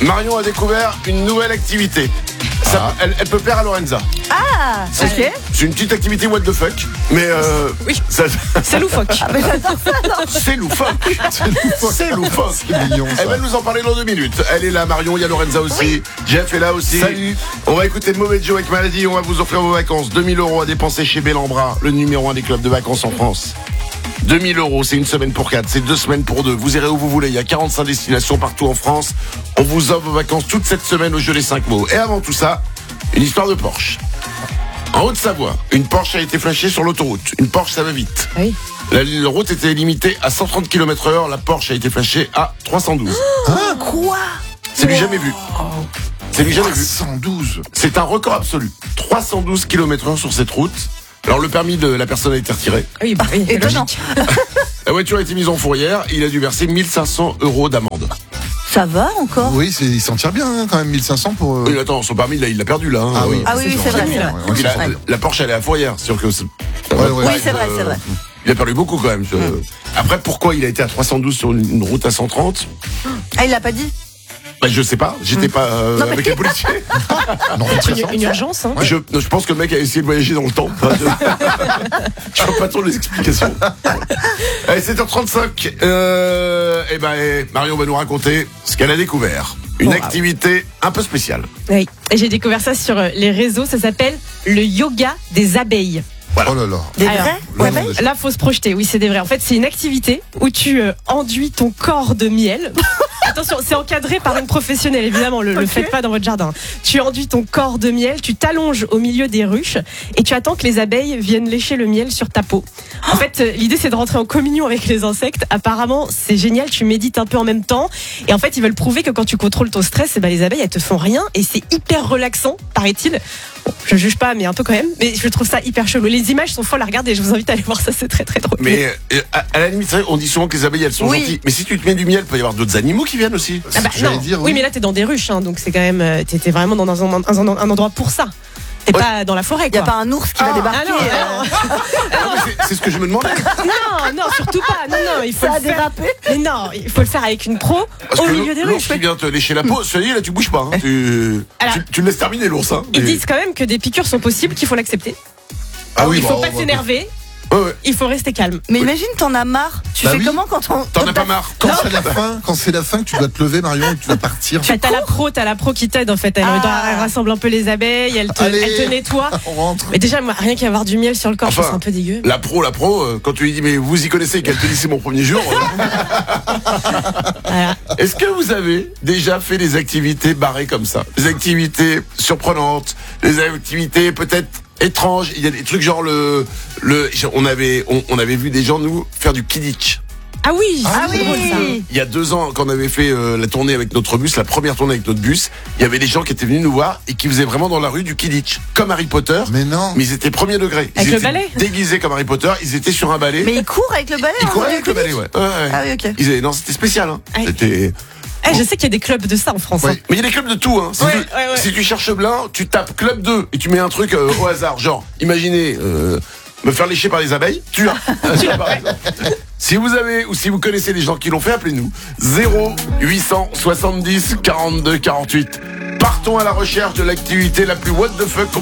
Marion a découvert une nouvelle activité. Elle peut plaire à Lorenza. Ah, ok. C'est une petite activité what the fuck, mais Oui. ça, C'est loufoque. c'est loufoque. C'est loufoque. C'est mignon, ça. Elle va nous en parler dans 2 minutes. Elle est là, Marion, il y a Lorenza aussi. Jeff est là aussi. Salut. On va écouter Mauvais Joe avec Maladie. On va vous offrir vos vacances. 2000 € à dépenser chez Bellambra, le numéro 1 des clubs de vacances en France. 2000 €, c'est une semaine pour 4, c'est 2 semaines pour 2. Vous irez où vous voulez, il y a 45 destinations partout en France. On vous offre vos vacances toute cette semaine au jeu des 5 mots. Et avant tout ça, une histoire de Porsche. En Haute-Savoie, une Porsche a été flashée sur l'autoroute. Une Porsche, ça va vite. Oui. La route était limitée à 130 km/h. La Porsche a été flashée à 312. Quoi? C'est du jamais vu. C'est du jamais vu. 112. C'est un record absolu. 312 km/h sur cette route. Alors le permis de la personne a été retiré. Oui, bah oui, Étonnant. logique. La voiture a été mise en fourrière. Il a dû verser 1500 € d'amende. Ça va encore? Oui, il s'en tire bien hein, quand même, 1500 pour... Oui, attends, son permis, là, il l'a perdu, là. hein. Ah oui, Ah oui, c'est vrai. Ouais, ouais, Il a- c'est vrai. la Porsche, elle est à fourrière. C'est sûr que Ouais, Oui, c'est vrai, c'est vrai. Il a perdu beaucoup, quand même. Après, pourquoi il a été à 312 sur une route à 130? Ah, il l'a pas dit? Bah, je sais pas. J'étais pas Non, mais- avec les policiers. Non, Une urgence, hein. Je pense que le mec a essayé de voyager dans le temps. Je vois pas trop les explications. Allez, 7h35. Marion va nous raconter ce qu'elle a découvert. Une Wow. activité un peu spéciale. Oui. Et j'ai découvert ça sur les réseaux. Ça s'appelle le yoga des abeilles. Oh là là. Des Alors, vrais? ouais, Ouais, Là, faut se projeter. Oui, c'est des vrais. En fait, c'est une activité où tu enduis ton corps de miel. Attention, c'est encadré par une professionnelle, évidemment. Le faites pas dans votre jardin. Tu enduis ton corps de miel, tu t'allonges au milieu des ruches et tu attends que les abeilles viennent lécher le miel sur ta peau. En fait, l'idée, c'est de rentrer en communion avec les insectes. Apparemment, c'est génial. Tu médites un peu en même temps. Et en fait, ils veulent prouver que quand tu contrôles ton stress, les abeilles, elles te font rien. Et c'est hyper relaxant, paraît-il. Bon, je juge pas, mais un peu quand même. Mais je trouve ça hyper chelou. Les images sont folles à regarder. Je vous invite à aller voir ça. C'est très, très drôle. Mais à la limite, c'est vrai, on dit souvent que les abeilles, elles sont Oui. gentilles. Mais si tu te mets du miel, il peut y avoir d'autres animaux qui viennent aussi. Ah bah, J'allais non. dire, oui. oui. mais là t'es dans des ruches, hein, donc c'est quand même t'es vraiment dans un endroit pour ça. T'es Ouais. pas dans la forêt, Il y a quoi. pas un ours qui va débarquer. Ah non, Ah, mais c'est ce que je me demandais. non, surtout pas. Non, il faut Ça a le faire. dérapé. Mais non, il faut le faire avec une pro Parce au que milieu des l'ours ruches. qui vient te lécher la peau, ça y est, là, tu bouges pas. Hein. Alors- Tu le laisses terminer, l'ours. Hein. Ils Mais- disent quand même que des piqûres sont possibles, qu'il faut l'accepter. Ah oui, Il faut bon, pas bon, s'énerver, Ouais, ouais. il faut rester calme. Mais imagine, t'en as marre. Tu Bah fais oui. comment quand on. T'en as pas marre. Quand c'est la fin, que tu dois te lever, Marion, et que tu vas partir. T'as la pro qui t'aide en fait. Elle rassemble un peu les abeilles, elle Allez. te nettoie. On rentre. Mais déjà, moi, rien qu'avoir du miel sur le corps, je Enfin, trouve ça un peu dégueu. La pro, quand tu lui dis, mais vous y connaissez, qu'elle te dit c'est mon premier jour. Voilà. Est-ce que vous avez déjà fait des activités barrées comme ça? Des activités surprenantes, des activités peut-être étranges. Il y a des trucs genre on avait vu des gens nous faire du kidditch. Ah oui, Ah c'est drôle, ça. oui. Il y a 2 ans, quand on avait fait la tournée avec notre bus, la première tournée avec notre bus, il y avait des gens qui étaient venus nous voir et qui faisaient vraiment dans la rue du kidditch, comme Harry Potter. Mais non. Mais ils étaient premier degré. Ils Avec le étaient balai. déguisés comme Harry Potter. Ils étaient sur un balai. Mais il court avec le balai. Ils hein, couraient dans avec le balai, ouais. Ouais. Ah oui, ok. Non, c'était spécial. Hein. Ah. C'était. Je sais qu'il y a des clubs de ça en France. Ouais. hein. Mais il y a des clubs de tout. Hein. Si, Ouais, tu, ouais. si tu cherches blanc, tu tapes club 2 et tu mets un truc au hasard. Genre, imaginez me faire lécher par les abeilles. Tu as. Par exemple. Si vous avez ou si vous connaissez des gens qui l'ont fait, appelez-nous. 0870 42 48. Partons à la recherche de l'activité la plus what the fuck qu'on